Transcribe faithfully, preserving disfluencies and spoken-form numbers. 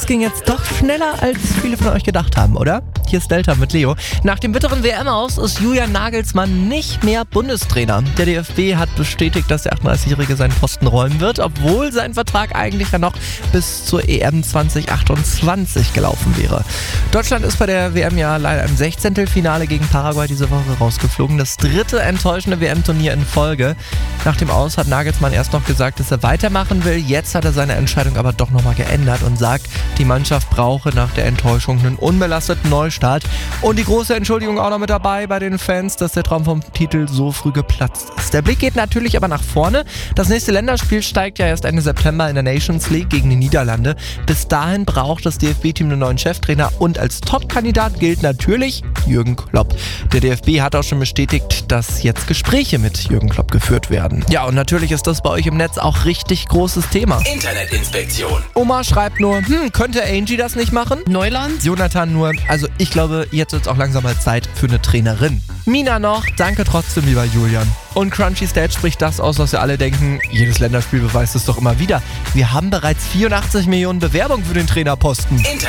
Das ging jetzt doch schneller, als viele von euch gedacht haben, oder? Hier ist Delta mit Leo. Nach dem bitteren W M-Aus ist Julian Nagelsmann nicht mehr Bundestrainer. Der D F B hat bestätigt, dass der achtunddreißigjährige seinen Posten räumen wird, obwohl sein Vertrag eigentlich ja noch bis zur E M zwanzig achtundzwanzig gelaufen wäre. Deutschland ist bei der W M ja leider im Sechzehntelfinale gegen Paraguay diese Woche rausgeflogen. Das dritte enttäuschende W M-Turnier in Folge. Nach dem Aus hat Nagelsmann erst noch gesagt, dass er weitermachen will. Jetzt hat er seine Entscheidung aber doch nochmal geändert und sagt, die Mannschaft brauche nach der Enttäuschung einen unbelasteten Neustart. Und die große Entschuldigung auch noch mit dabei bei den Fans, dass der Traum vom Titel so früh geplatzt ist. Der Blick geht natürlich aber nach vorne. Das nächste Länderspiel steigt ja erst Ende September in der Nations League gegen die Niederlande. Bis dahin braucht das D F B-Team einen neuen Cheftrainer und als Top-Kandidat gilt natürlich Jürgen Klopp. Der D F B hat auch schon bestätigt, dass jetzt Gespräche mit Jürgen Klopp geführt werden. Ja, und natürlich ist das bei euch im Netz auch richtig großes Thema. Internetinspektion. Oma schreibt nur, hm, könnte Angie das nicht machen? Neuland? Jonathan nur, also ich glaube, jetzt wird es auch langsam mal Zeit für eine Trainerin. Mina noch, danke trotzdem, lieber Julian. Und Crunchy Stat spricht das aus, was wir alle denken, jedes Länderspiel beweist es doch immer wieder. Wir haben bereits vierundachtzig Millionen Bewerbungen für den Trainerposten.